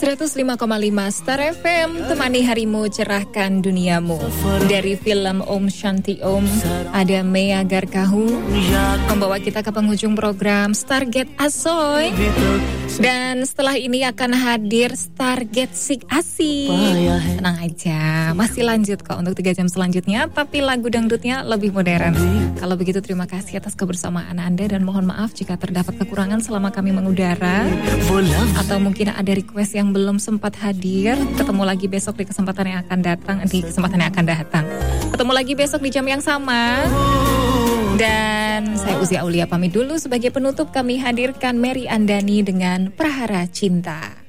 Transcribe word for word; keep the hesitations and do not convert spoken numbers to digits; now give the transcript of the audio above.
seratus lima koma lima Star F M, temani harimu, cerahkan duniamu. Dari film Om Shanti Om, ada Mea Garkahu membawa kita ke penghujung program Stargate Asoy. Dan setelah ini akan hadir Stargate Sik Asi. Tenang aja, masih lanjut kok untuk tiga jam selanjutnya, tapi lagu dangdutnya lebih modern. Kalau begitu terima kasih atas kebersamaan Anda dan mohon maaf jika terdapat kekurangan selama kami mengudara. Atau mungkin ada request yang belum sempat hadir. Ketemu lagi besok di kesempatan yang akan datang. Di kesempatan yang akan datang Ketemu lagi besok di jam yang sama. Dan saya Uzi Aulia pamit dulu. Sebagai penutup kami hadirkan Mary Andani dengan Prahara Cinta.